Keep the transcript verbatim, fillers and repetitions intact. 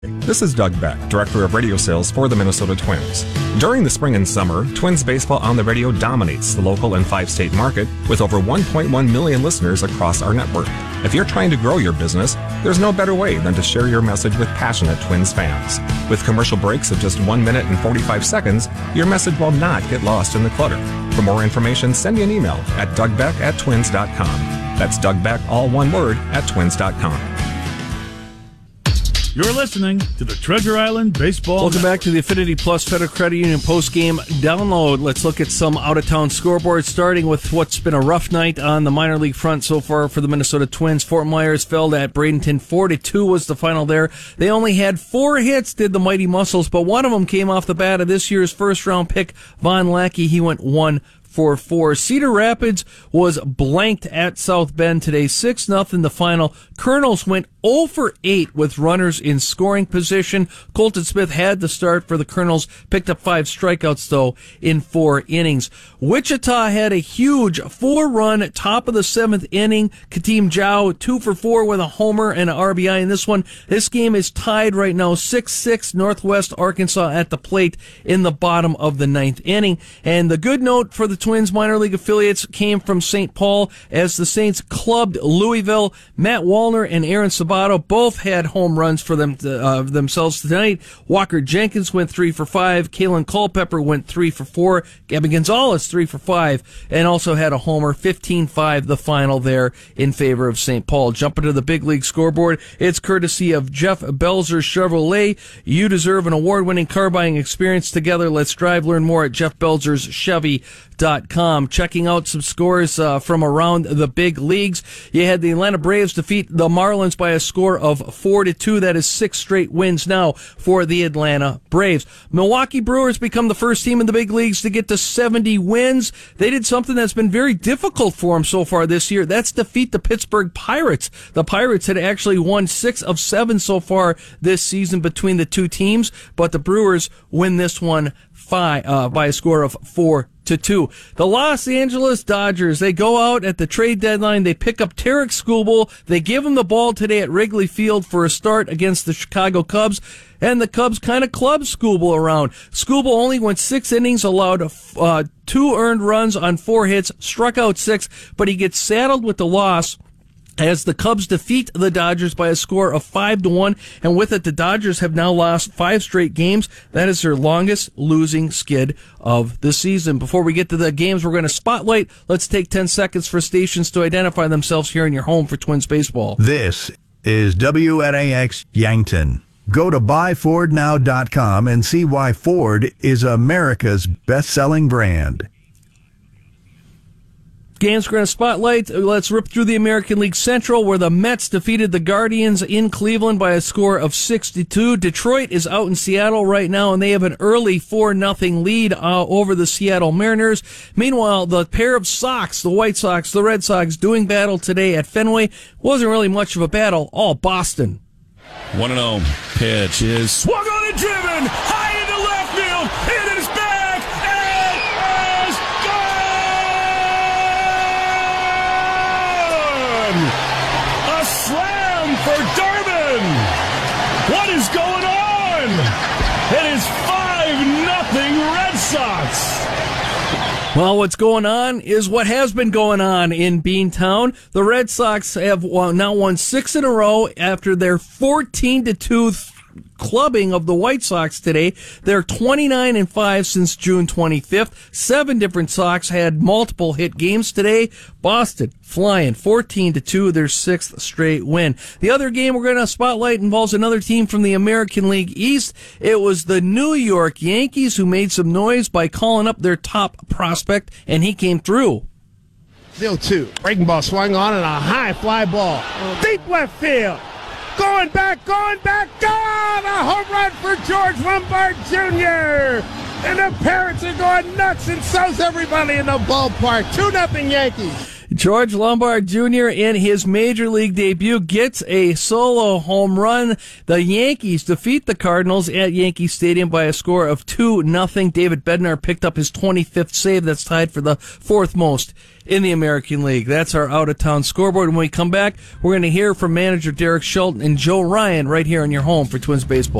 This is Doug Beck, Director of Radio Sales for the Minnesota Twins. During the spring and summer, Twins baseball on the radio dominates the local and five-state market with over one point one million listeners across our network. If you're trying to grow your business, there's no better way than to share your message with passionate Twins fans. With commercial breaks of just one minute and forty-five seconds, your message will not get lost in the clutter. For more information, send me an email at dougbeck at twins dot com. That's Doug Beck, all one word, at twins dot com. You're listening to the Treasure Island Baseball Welcome Network. back to the Affinity Plus Federal Credit Union post-game download. Let's look at some out-of-town scoreboards, starting with what's been a rough night on the minor league front so far for the Minnesota Twins. Fort Myers fell at Bradenton. four to two was the final there. They only had four hits, did the Mighty Muscles, but one of them came off the bat of this year's first-round pick, Von Lackey. He went one for four. Cedar Rapids was blanked at South Bend today, six nothing the final. Colonels went oh for eight with runners in scoring position. Colton Smith had the start for the Colonels, picked up five strikeouts, though, in four innings. Wichita had a huge four-run top of the seventh inning. Katim Zhao, two for four with a homer and an R B I in this one. This game is tied right now, six six Northwest Arkansas at the plate in the bottom of the ninth inning. And the good note for the Twins minor league affiliates came from Saint Paul as the Saints clubbed Louisville. Matt Wallner and Aaron Sabato both had home runs for them uh, themselves tonight. Walker Jenkins went three for five. Kalen Culpepper went three for four. Gabby Gonzalez three for five, and also had a homer. fifteen five the final there in favor of Saint Paul. Jumping to the big league scoreboard, it's courtesy of Jeff Belzer Chevrolet. You deserve an award-winning car buying experience together. Let's drive. Learn more at Jeff Belzer's Chevy dot com. Checking out some scores uh, from around the big leagues. You had the Atlanta Braves defeat the Marlins by a score of four to two. That is six straight wins now for the Atlanta Braves. Milwaukee Brewers become the first team in the big leagues to get to seventy wins. They did something that's been very difficult for them so far this year. That's defeat the Pittsburgh Pirates. The Pirates had actually won six of seven so far this season between the two teams, but the Brewers win this one five, uh, by a score of four to two. The Los Angeles Dodgers, they go out at the trade deadline. They pick up Tarek Skubal. They give him the ball today at Wrigley Field for a start against the Chicago Cubs. And the Cubs kind of clubbed Skubal around. Skubal only went six innings, allowed uh, two earned runs on four hits, struck out six, but he gets saddled with the loss as the Cubs defeat the Dodgers by a score of five to one, and with it, the Dodgers have now lost five straight games. That is their longest losing skid of the season. Before we get to the games we're going to spotlight, let's take ten seconds for stations to identify themselves here in your home for Twins baseball. This is W N A X Yankton. Go to buy ford now dot com and see why Ford is America's best-selling brand. Games we're going to spotlight. Let's rip through the American League Central, where the Mets defeated the Guardians in Cleveland by a score of six to two. Detroit is out in Seattle right now, and they have an early four nothing lead uh, over the Seattle Mariners. Meanwhile, the pair of Sox, the White Sox, the Red Sox, doing battle today at Fenway. Wasn't really much of a battle, all Boston. one and oh pitch is swung on and driven high into left field. It is back. A slam for Durbin. What is going on? It is five nothing Red Sox. Well, what's going on is what has been going on in Beantown. The Red Sox have won, now won six in a row after their fourteen to two clubbing of the White Sox today. They're twenty-nine and five since June twenty-fifth. Seven different Sox had multiple hit games today. Boston flying fourteen to two, their sixth straight win. The other game we're going to spotlight involves another team from the American League East. It was the New York Yankees who made some noise by calling up their top prospect, and he came through. oh two. Breaking ball swung on and a high fly ball. Deep left field. Going back, going back, gone! A home run for George Lombard Junior And the parents are going nuts, and so's everybody in the ballpark. two nothing Yankees. George Lombard Junior in his Major League debut gets a solo home run. The Yankees defeat the Cardinals at Yankee Stadium by a score of two nothing. David Bednar picked up his twenty-fifth save. That's tied for the fourth most in the American League. That's our out-of-town scoreboard. When we come back, we're going to hear from manager Derek Shelton and Joe Ryan right here on your home for Twins Baseball.